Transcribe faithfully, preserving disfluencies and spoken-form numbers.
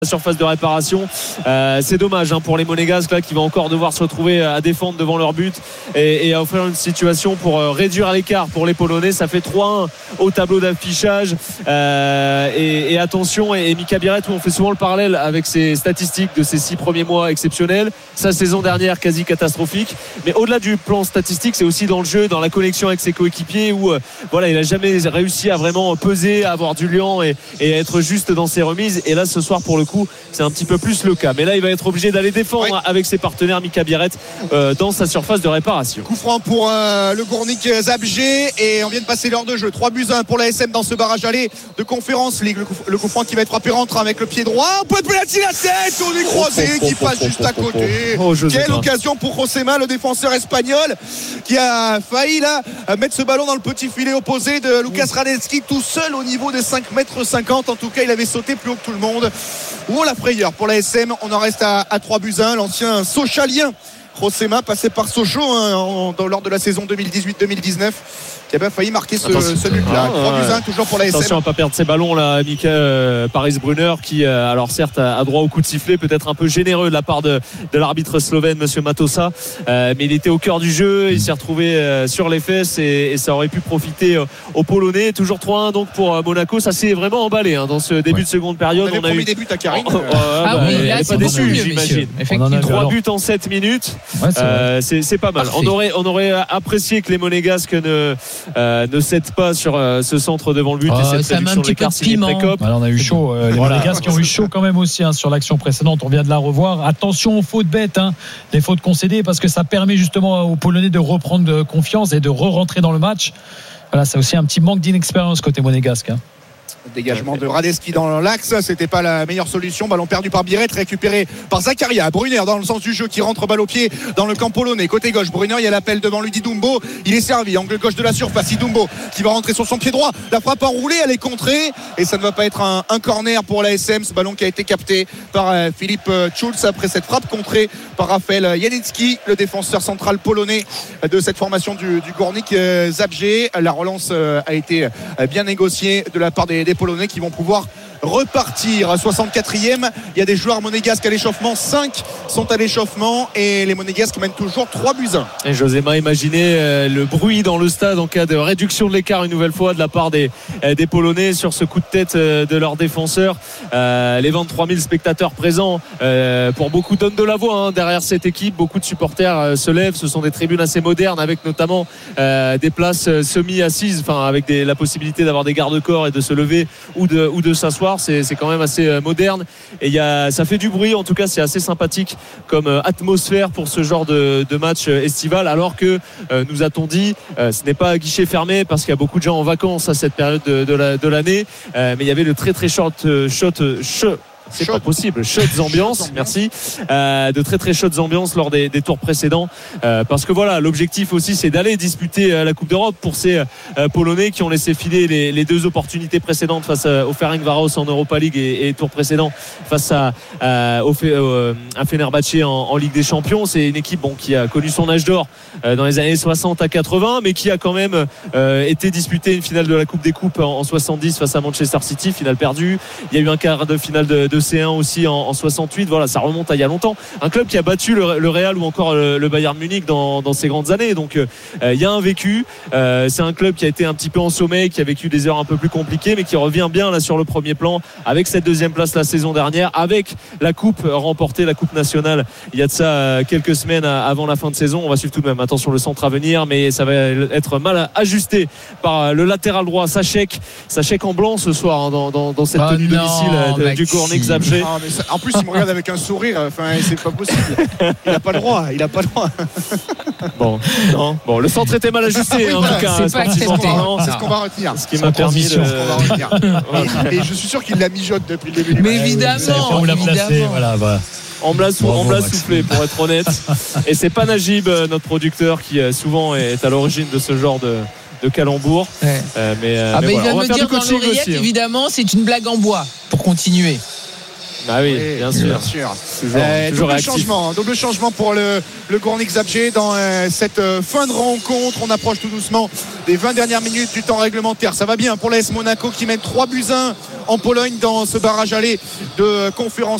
surface de réparation. Euh, c'est dommage hein, pour les Monégasques là, qui vont encore devoir se retrouver à défendre devant leur but et, et à offrir une situation pour euh, réduire l'écart pour les Polonais. Ça fait trois un au tableau d'affichage euh, et, et attention, et, et Mika Biret, on fait souvent le parallèle avec ses statistiques de ses six premiers mois exceptionnels, sa saison dernière quasi catastrophique, mais au-delà du plan statistique, c'est aussi dans le jeu, dans la connexion avec ses coéquipiers où euh, voilà, il a jamais réussi à vraiment peser, à avoir du liant et, et à être juste dans ses remises. Et là ce soir pour le coup c'est un petit peu plus le cas, mais là il va être obligé d'aller défendre oui. avec ses partenaires Mika Biret euh, dans sa surface de réparation. Coup franc pour euh, le Gournik Zabrze et on vient de passer l'heure de jeu. Trois buts à un pour la S M dans ce barrage aller de Conférence League. Le coup, le coup franc qui va être frappé rentre avec le pied droit, point de pénalty, la tête, on est croisé oh, oh, qui oh, passe oh, juste oh, à côté oh, oh, quelle occasion pour Josema, le défenseur espagnol qui a failli là mettre ce ballon dans le petit filet opposé de Lucas Radetzky, tout seul au niveau des cinq mètres cinquante. En tout cas il avait sauté plus haut que tout le monde. Oh la frayeur pour la S M. On en reste à, à trois buts à un. L'ancien Sochalien Josema, passé par Sochaux hein, en, dans, lors de la saison deux mille dix-huit deux mille dix-neuf, qui a bien failli marquer ce, ce but là. trois buts à un toujours pour la S M. Attention à ne pas perdre ses ballons là, Mika euh, Paris-Brunner qui euh, alors certes a droit au coup de sifflet, peut-être un peu généreux de la part de, de l'arbitre slovène monsieur Matosa, euh, mais il était au cœur du jeu, il s'est retrouvé euh, sur les fesses et, et ça aurait pu profiter euh, aux Polonais. Toujours trois un donc pour euh, Monaco. Ça s'est vraiment emballé hein, dans ce début ouais. de seconde période. On avait on a eu des buts à Karine. Oh, oh, oh, ah bah, oui, elle là, n'est pas déçue j'imagine. Trois buts en sept minutes. Ouais, c'est, euh, c'est, c'est pas mal. On aurait, on aurait apprécié que les Monégasques ne, euh, ne cèdent pas sur euh, ce centre devant le but oh, et cette réduction de l'écart signé Précope. Alors on a eu chaud. Euh, les voilà. Monégasques qui ont eu chaud quand même aussi hein, sur l'action précédente. On vient de la revoir. Attention aux fautes bêtes, hein, les fautes concédées, parce que ça permet justement aux Polonais de reprendre confiance et de re-rentrer dans le match. Voilà, c'est aussi un petit manque d'inexpérience côté monégasque. Hein. Dégagement de Radetzky dans l'axe, c'était pas la meilleure solution. Ballon perdu par Biret, récupéré par Zakaria. Brunner dans le sens du jeu qui rentre balle au pied dans le camp polonais. Côté gauche, Brunner, il y a l'appel devant lui d'Idumbo. Il est servi, angle gauche de la surface. Idumbo qui va rentrer sur son pied droit. La frappe enroulée, elle est contrée et ça ne va pas être un, un corner pour la S M. Ce ballon qui a été capté par euh, Philippe euh, Schulz après cette frappe contrée par Raphaël Janicki, le défenseur central polonais de cette formation du, du Gournik euh, Zabrze. La relance euh, a été euh, bien négociée de la part des, des Polonais qui vont pouvoir repartir. soixante-quatrième, il y a des joueurs monégasques à l'échauffement, cinq sont à l'échauffement et les monégasques mènent toujours trois buts à un. Et Josema, imaginez euh, le bruit dans le stade en cas de réduction de l'écart une nouvelle fois de la part des, euh, des Polonais sur ce coup de tête euh, de leurs défenseurs. Euh, les vingt-trois mille spectateurs présents euh, pour beaucoup donnent de la voix hein, derrière cette équipe. Beaucoup de supporters euh, se lèvent. Ce sont des tribunes assez modernes avec notamment euh, des places euh, semi-assises, enfin avec des, la possibilité d'avoir des garde-corps et de se lever ou de, ou de s'asseoir. C'est, c'est quand même assez euh, moderne et y a, ça fait du bruit. En tout cas, c'est assez sympathique comme euh, atmosphère pour ce genre de, de match euh, estival. Alors que euh, nous a-t-on dit, euh, ce n'est pas à guichet fermé parce qu'il y a beaucoup de gens en vacances à cette période de, de, la, de l'année. Euh, mais il y avait le très très short euh, shot. Euh, shot C'est Shot. Pas possible. Chaudes ambiances, merci. Euh, de très très chaudes ambiances lors des, des tours précédents. Euh, parce que voilà, l'objectif aussi, c'est d'aller disputer euh, la Coupe d'Europe pour ces euh, Polonais qui ont laissé filer les, les deux opportunités précédentes face à, au Ferencváros en Europa League et, et tour précédent face à, euh, au, euh, à Fenerbahçe en, en Ligue des Champions. C'est une équipe bon, qui a connu son âge d'or euh, dans les années soixante à quatre-vingts, mais qui a quand même euh, été disputé une finale de la Coupe des Coupes en, en soixante-dix face à Manchester City, finale perdue. Il y a eu un quart de finale de, de C un aussi en, en soixante-huit. Voilà, ça remonte à il y a longtemps. Un club qui a battu le, le Real ou encore le, le Bayern Munich dans, dans ces grandes années. Donc euh, il y a un vécu. Euh, c'est un club qui a été un petit peu en sommeil, qui a vécu des heures un peu plus compliquées, mais qui revient bien là sur le premier plan avec cette deuxième place la saison dernière, avec la coupe remportée, la coupe nationale. Il y a de ça euh, quelques semaines avant la fin de saison. On va suivre tout de même. Attention le centre à venir, mais ça va être mal ajusté par le latéral droit Sachek. Sachek en blanc ce soir hein, dans, dans, dans cette oh tenue non, domicile de, du Gournik Zabrze. Ah, mais ça, en plus il me regarde avec un sourire, enfin c'est pas possible, il a pas le droit, il a pas le droit. Bon, non. Bon, le centre était mal ajusté oui, en voilà, tout cas, c'est, parlant, c'est ce qu'on va retenir. Ce qui m'a permis de... et, et je suis sûr qu'il l'a mijote depuis le début du match. Mais évidemment, on l'a placé, voilà, voilà. On me l'a, sou- on me l'a soufflé pour être honnête. Et c'est pas Najib, notre producteur, qui souvent est à l'origine de ce genre de de calembour. Ouais. Euh, mais, euh, ah mais bah voilà. Il vient de me dire dans l'oreillette, aussi, évidemment, hein. C'est une blague en bois pour continuer. Ah oui, oui bien sûr. Bien sûr. Toujours, euh, toujours double actif. changement, double changement pour le, le Górnik Zabrze dans euh, cette euh, fin de rencontre. On approche tout doucement des vingt dernières minutes du temps réglementaire. Ça va bien pour l'A S Monaco qui mène trois buts à un en Pologne dans ce barrage aller de conférence